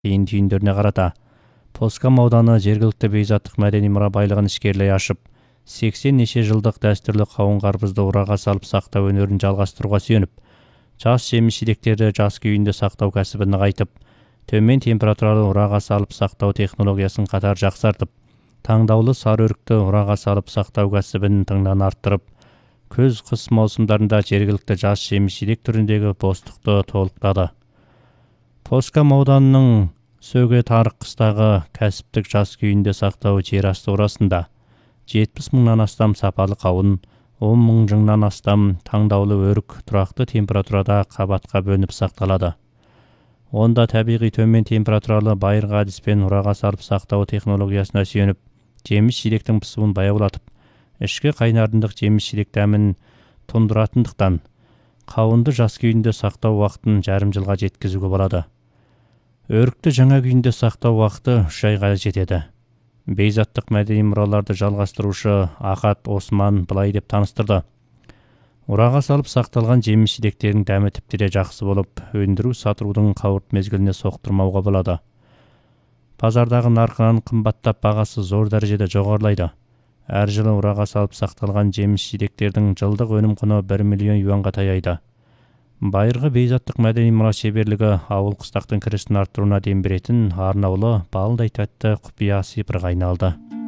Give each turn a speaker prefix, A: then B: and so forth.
A: кийин түйүндөрүнө карата. Поскам ауданы жергиликтүү бейзаттык маданий мура байлыгын ишкерлей ашып, 80 нече жылдык дәстүрлүү кабын карбызды урага салып сактоо өнөрүн жалгастырууга сүйөнүп, жас жемиш жидектерди жаз күйүндө сактоо кәсибин нығайтып, төмен температуралуу урага салып сактоо технологиясын катар жаксартып, таңдаулуу сары өрүктү урага салып сактоо кәсибин тыңдан арттырып, көз-кыш маусумдарында жергиликтүү жас жемиш жидек түрүндөгү бостукту толуктады. Поскам ауданынын Сөгө Тарык кыстагы кәсиптик жаз күйүндө сактоо жер асты урасында 70 мыңнан астам сапалы кабын, 10 мың жыңнан астам таңдаулуу өрүк турактуу температурада кабатка бөлүнүп сакталады. Онда табигый төмен температуралуу байыркы адиспен урага салып сактоо технологиясына сүйөнүп, жемиш жидектин пысуун баяулатып, ички кайнардындык жемиш жидек дәмин тундуратындыктан кабынды жаз күйүндө сактоо убактын жарым жылга жеткизүүгө болот. Өрүктү жаңа күйүндө сактоо убакыты 3 айга жетет. Бейзаттык маданий мураларды жалгастыруучу Ахат Осман былай деп таныстырды. Урага салып сакталган жемиш жидектердин дәми типтире жакшы болуп, өндүрүү сатуудун кабырт мезгилине соктурмауга болот. Пазардагы наркынан кымбаттап багасы зор дарежеде жогорулайды. Ар жылы урага салып сакталган жемиш жидектердин жылдык өнүм куну 1 миллион юанга таяйды. Байыркы бейзаттык маданий мура шеберлиги ауыл кыстактын кирисин арттырууна дем беретін арнаулы балдай тәтті құпия сыйпырға айналды.